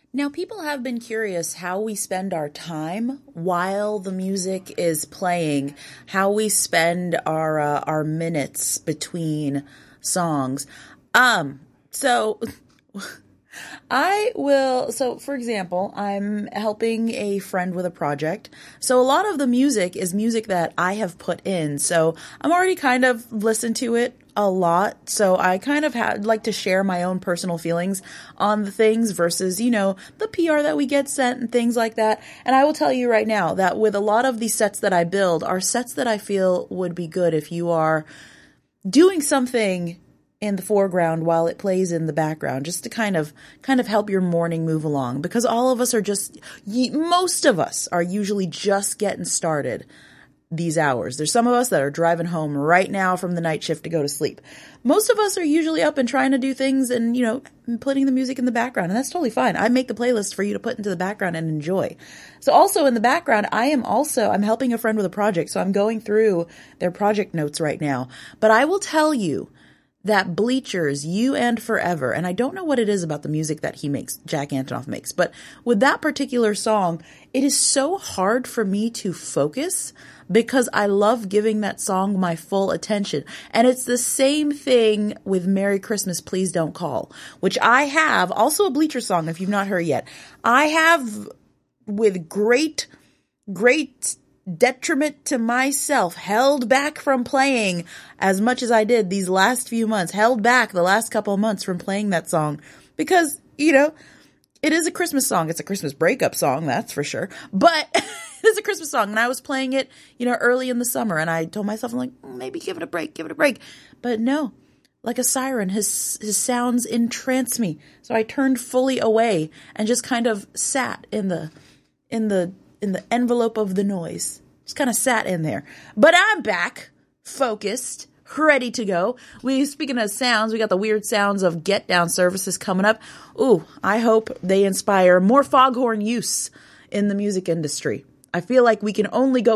Now, people have been curious how we spend our time while the music is playing, how we spend our minutes between songs. So for example, I'm helping a friend with a project. So a lot of the music is music that I have put in. So I'm already kind of listened to it a lot. So I kind of like to share my own personal feelings on the things versus, the PR that we get sent and things like that. And I will tell you right now that with a lot of these sets that I build are sets that I feel would be good if you are doing something in the foreground while it plays in the background, just to kind of help your morning move along, because all of us are most of us are usually just getting started these hours. There's some of us that are driving home right now from the night shift to go to sleep. Most of us are usually up and trying to do things and, putting the music in the background, and that's totally fine. I make the playlist for you to put into the background and enjoy. So also in the background, I'm helping a friend with a project, so I'm going through their project notes right now. But I will tell you that Bleachers, You and Forever, and I don't know what it is about the music that he makes, Jack Antonoff makes, but with that particular song, it is so hard for me to focus because I love giving that song my full attention. And it's the same thing with Merry Christmas, Please Don't Call, which I have, also a Bleacher song if you've not heard yet. I have, with great detriment to myself, held back from playing as much as I did these last few months, held back the last couple of months from playing that song because, it is a Christmas song. It's a Christmas breakup song, that's for sure. But it is a Christmas song. And I was playing it, early in the summer. And I told myself, I'm like, maybe give it a break. But no, like a siren, his sounds entrance me. So I turned fully away and just kind of sat in the envelope of the noise. Just kind of sat in there. But I'm back, focused, ready to go. Speaking of sounds, we got the weird sounds of Get Down services coming up. Ooh, I hope they inspire more foghorn use in the music industry. I feel like we can only go